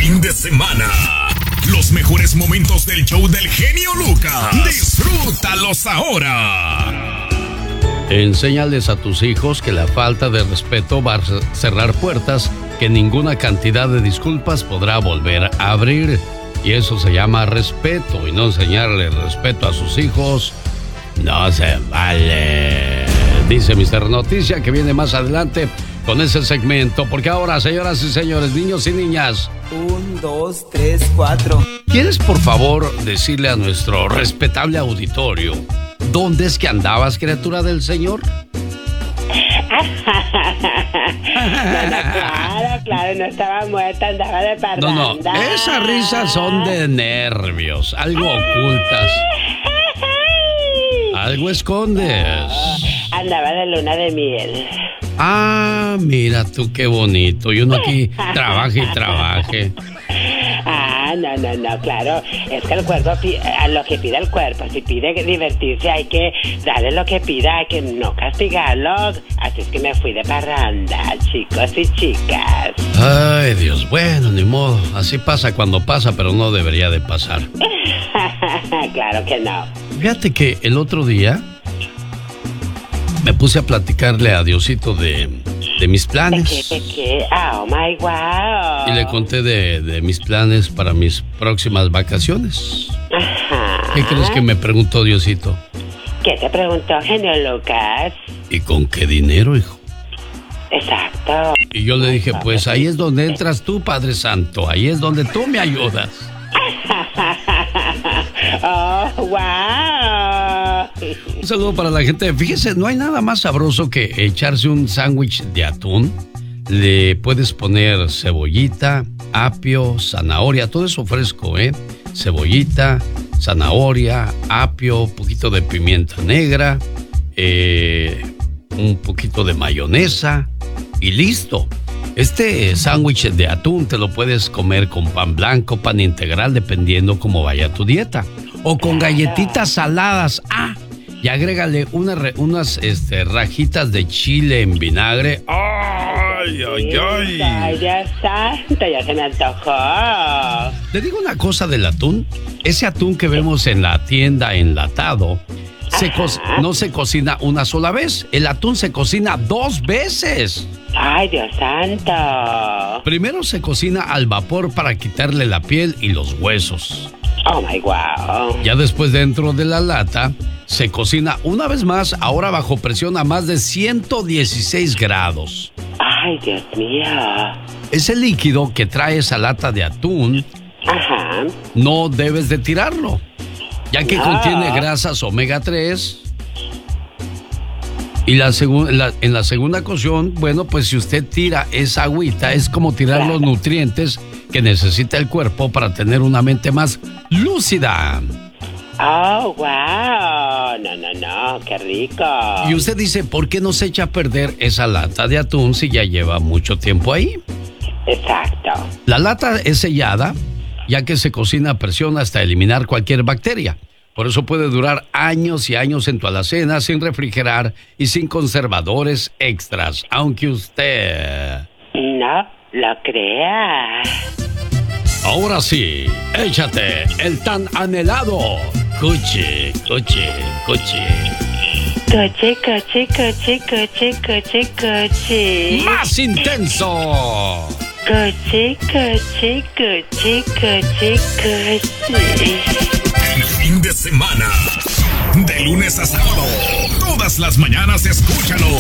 fin de semana. Los mejores momentos del show del genio Lucas. Disfrútalos ahora. Enséñales a tus hijos que la falta de respeto va a cerrar puertas que ninguna cantidad de disculpas podrá volver a abrir. Y eso se llama respeto. Y no enseñarle respeto a sus hijos no se vale. Dice Mr. Noticia, que viene más adelante con ese segmento. Porque ahora, señoras y señores, niños y niñas, 1, 2, 3, 4. ¿Quieres por favor decirle a nuestro respetable auditorio dónde es que andabas, criatura del Señor? Claro, no estaba muerta, andaba de parranda. No, esas risas son de nervios, algo ocultas. Algo escondes. Andaba de luna de miel. Ah, mira tú qué bonito. Y uno aquí trabaje y trabaje. No, claro. Es que el cuerpo, a lo que pide el cuerpo, si pide divertirse, hay que darle lo que pida, hay que no castigarlo. Así es que me fui de parranda, chicos y chicas. Ay, Dios, bueno, ni modo. Así pasa cuando pasa, pero no debería de pasar. Claro que no. Fíjate que el otro día me puse a platicarle a Diosito de mis planes. ¿De qué? Oh my wow. Y le conté de mis planes para mis próximas vacaciones. Ajá. ¿Qué crees que me preguntó Diosito? ¿Qué te preguntó, genio Lucas? ¿Y con qué dinero, hijo? Exacto. Y yo le dije, pues ahí es donde entras tú, Padre Santo. Ahí es donde tú me ayudas. Oh, wow. Un saludo para la gente. Fíjese, no hay nada más sabroso que echarse un sándwich de atún. Le puedes poner cebollita, apio, zanahoria, todo eso fresco, ¿eh? Cebollita, zanahoria, apio, un poquito de pimienta negra, un poquito de mayonesa y listo. Este sándwich de atún te lo puedes comer con pan blanco, pan integral, dependiendo cómo vaya tu dieta. O con galletitas saladas. Y agrégale unas rajitas de chile en vinagre. ¡Ay! Ay, Dios santo, ya se me antojó. Le digo una cosa del atún. Ese atún que vemos en la tienda enlatado no se cocina una sola vez. El atún se cocina 2 veces. Ay, Dios santo. Primero se cocina al vapor para quitarle la piel y los huesos. Oh my wow. Ya después, dentro de la lata se cocina una vez más, ahora bajo presión a más de 116 grados. Ay, Dios mío. Ese líquido que trae esa lata de atún, ajá, no debes de tirarlo, ya que contiene grasas omega 3. Y en la segunda cocción, bueno, pues si usted tira esa agüita, es como tirar los nutrientes que necesita el cuerpo para tener una mente más lúcida. Oh, wow. No, qué rico. Y usted dice, ¿por qué no se echa a perder esa lata de atún si ya lleva mucho tiempo ahí? Exacto. La lata es sellada, ya que se cocina a presión hasta eliminar cualquier bacteria. Por eso puede durar años y años en tu alacena sin refrigerar y sin conservadores extras, aunque usted no lo crea. Ahora sí, échate el tan anhelado Cuchi. Coche. ¡Más intenso! Coche. El fin de semana, de lunes a sábado, todas las mañanas escúchalo